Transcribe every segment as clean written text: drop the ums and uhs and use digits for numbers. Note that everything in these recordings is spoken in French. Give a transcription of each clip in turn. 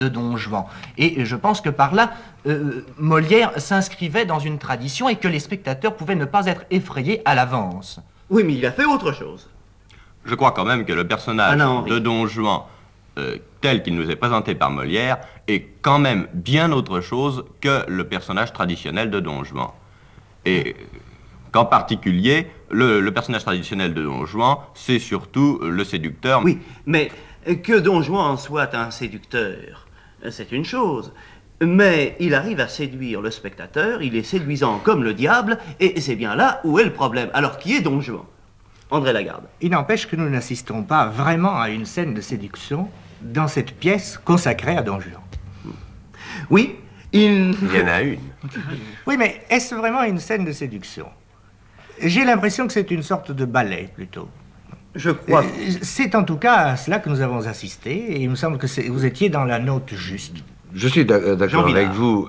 de Don Juan. Et je pense que par là, Molière s'inscrivait dans une tradition et que les spectateurs pouvaient ne pas être effrayés à l'avance. Oui, mais il a fait autre chose. Je crois quand même que le personnage Henri de Don Juan, tel qu'il nous est présenté par Molière, est quand même bien autre chose que le personnage traditionnel de Don Juan. Et qu'en particulier, le personnage traditionnel de Don Juan, c'est surtout le séducteur. Oui, mais que Don Juan soit un séducteur, c'est une chose. Mais il arrive à séduire le spectateur, il est séduisant comme le diable, et c'est bien là où est le problème. Alors, qui est Don Juan? André Lagarde. Il n'empêche que nous n'assistons pas vraiment à une scène de séduction dans cette pièce consacrée à Don Juan. Oui, Il y en a une. Oui, mais est-ce vraiment une scène de séduction? J'ai l'impression que c'est une sorte de ballet, plutôt. Je crois. C'est en tout cas à cela que nous avons assisté, et il me semble que vous étiez dans la note juste. Je suis d'accord avec Villard. vous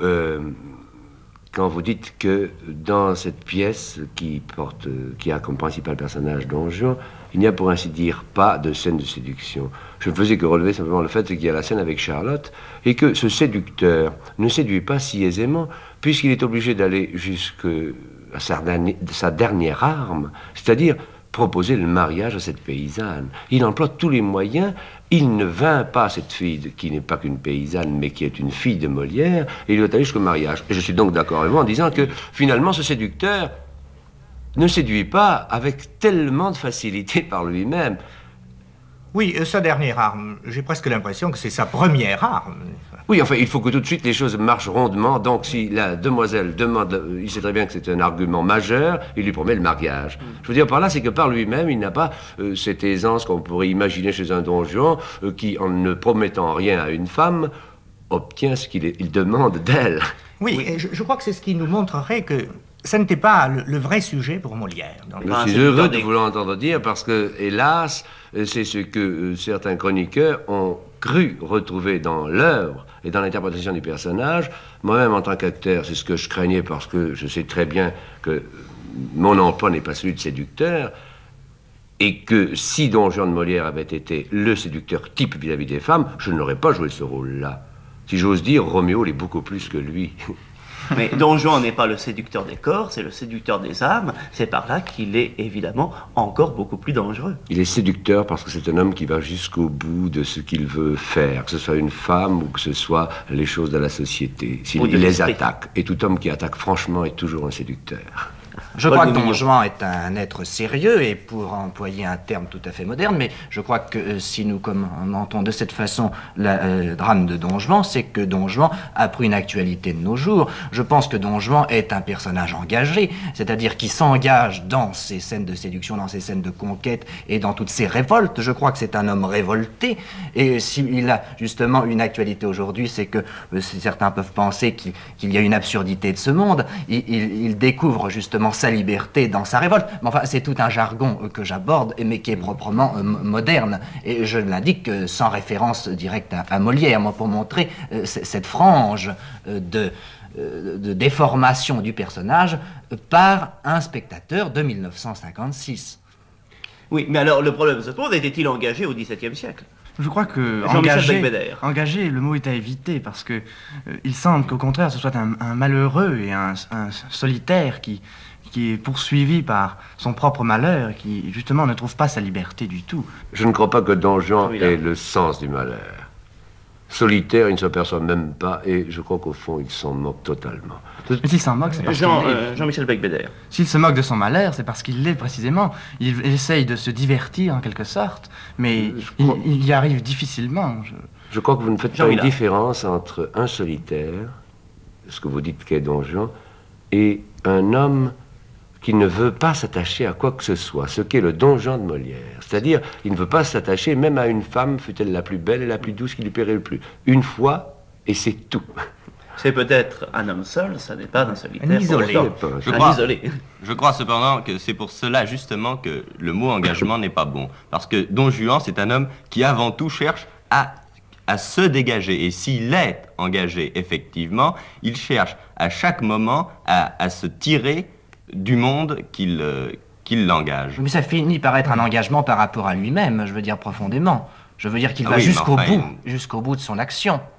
quand vous dites que dans cette pièce qui a comme principal personnage Don Juan, il n'y a pour ainsi dire pas de scène de séduction. Je ne faisais que relever simplement le fait qu'il y a la scène avec Charlotte et que ce séducteur ne séduit pas si aisément puisqu'il est obligé d'aller jusqu'à sa dernière arme, c'est-à-dire proposer le mariage à cette paysanne. Il emploie tous les moyens. Il ne vainc pas cette fille qui n'est pas qu'une paysanne, mais qui est une fille de Molière, et il doit aller jusqu'au mariage. Et je suis donc d'accord avec vous en disant que, finalement, ce séducteur ne séduit pas avec tellement de facilité par lui-même. Oui, sa dernière arme, j'ai presque l'impression que c'est sa première arme. Oui, enfin, il faut que tout de suite les choses marchent rondement. Donc, si la demoiselle demande, il sait très bien que c'est un argument majeur, il lui promet le mariage. Je veux dire par là, c'est que par lui-même, il n'a pas cette aisance qu'on pourrait imaginer chez un Don Juan, qui, en ne promettant rien à une femme, obtient ce qu'il demande d'elle. Oui, et je crois que c'est ce qui nous montrerait que ça n'était pas le vrai sujet pour Molière. Je suis heureux de vous l'entendre dire parce que, hélas, c'est ce que certains chroniqueurs ont cru retrouver dans l'œuvre et dans l'interprétation du personnage. Moi-même, en tant qu'acteur, c'est ce que je craignais parce que je sais très bien que mon emploi n'est pas celui de séducteur et que si Don Juan de Molière avait été le séducteur type vis-à-vis des femmes, je n'aurais pas joué ce rôle-là. Si j'ose dire, Roméo l'est beaucoup plus que lui. Mais Don Juan n'est pas le séducteur des corps, c'est le séducteur des âmes. C'est par là qu'il est évidemment encore beaucoup plus dangereux. Il est séducteur parce que c'est un homme qui va jusqu'au bout de ce qu'il veut faire, que ce soit une femme ou que ce soit les choses de la société. Il les attaque. Et tout homme qui attaque franchement est toujours un séducteur. Je crois que Don Juan est un être sérieux, et pour employer un terme tout à fait moderne, mais je crois que si nous commentons de cette façon le drame de Don Juan, c'est que Don Juan a pris une actualité de nos jours. Je pense que Don Juan est un personnage engagé, c'est-à-dire qui s'engage dans ces scènes de séduction, dans ces scènes de conquête et dans toutes ces révoltes. Je crois que c'est un homme révolté, et s'il a justement une actualité aujourd'hui, c'est que certains peuvent penser qu'il y a une absurdité de ce monde. Il découvre justement sa liberté dans sa révolte. Mais enfin, c'est tout un jargon que j'aborde, mais qui est proprement moderne. Et je l'indique sans référence directe à Molière, moi, pour montrer cette frange de déformation du personnage par un spectateur de 1956. Oui, mais alors le problème se pose, était-il engagé au XVIIe siècle? Je crois que engagé, le mot est à éviter parce que il semble qu'au contraire ce soit un malheureux et un solitaire qui est poursuivi par son propre malheur et qui justement ne trouve pas sa liberté du tout. Je ne crois pas que Don Juan ait le sens du malheur. Solitaire, il ne s'aperçoit même pas et je crois qu'au fond il s'en moque totalement. Mais s'il s'en moque, c'est parce Jean-Michel Becbédère. S'il se moque de son malheur, c'est parce qu'il l'est précisément. Il essaye de se divertir en quelque sorte, mais il y arrive difficilement. Je crois que vous ne faites pas une différence entre un solitaire, ce que vous dites qu'est Don Juan, et un homme qui ne veut pas s'attacher à quoi que ce soit, ce qu'est le Don Juan de Molière. C'est-à-dire, il ne veut pas s'attacher même à une femme, fût-elle la plus belle et la plus douce qui lui plairait le plus. Une fois, et c'est tout. C'est peut-être un homme seul, ça n'est pas un solitaire. Un isolé. Je crois cependant que c'est pour cela justement que le mot engagement n'est pas bon. Parce que Don Juan, c'est un homme qui avant tout cherche à se dégager. Et s'il est engagé effectivement, il cherche à chaque moment à se tirer du monde qui l'engage. Mais ça finit par être un engagement par rapport à lui-même, je veux dire profondément. Je veux dire qu'il va jusqu'au bout de son action.